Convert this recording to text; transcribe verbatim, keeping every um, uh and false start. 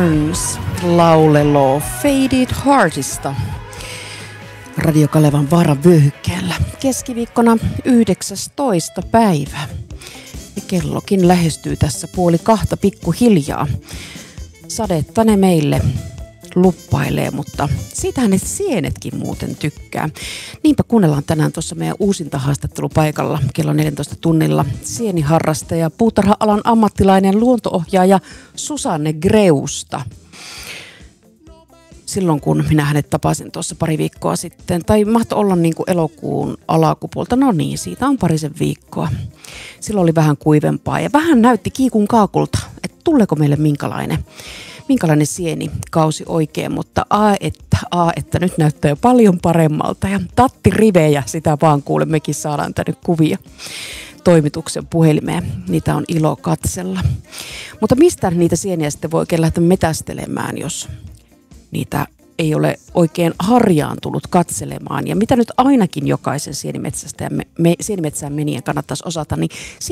Burns lauleloo Faded Heartista Radio Kalevan vaaravyöhykkeellä keskiviikkona yhdeksästoista päivä. Ja kellokin lähestyy tässä puoli kahta pikkuhiljaa. Sadetta ne meille luppailee, mutta siitähän ne sienetkin muuten tykkää. Niinpä kuunnellaan tänään tuossa meidän uusinta haastattelupaikalla kello neljätoista tunnilla sieniharrastaja, puutarha-alan ammattilainen luontoohjaaja Susanne Greusta. Silloin kun minä hänet tapasin tuossa pari viikkoa sitten, tai mahtoi olla niin kuin elokuun alakupuolta, no niin, siitä on parisen viikkoa. Silloin oli vähän kuivempaa ja vähän näytti kiikun kaakulta, että tuleeko meille minkälainen, minkälainen sienikausi oikein, mutta a että, a että nyt näyttää jo paljon paremmalta ja tattirivejä, sitä vaan kuule, mekin saadaan tänne kuvia toimituksen puhelimeen. Niitä on ilo katsella. Mutta mistä niitä sieniä sitten voi oikein lähteä metästelemään, jos niitä ei ole oikein harjaan tullut katselemaan. Ja mitä nyt ainakin jokaisen sienimetsästä ja me, me, sienimetsään menijän kannattaisi osata, niin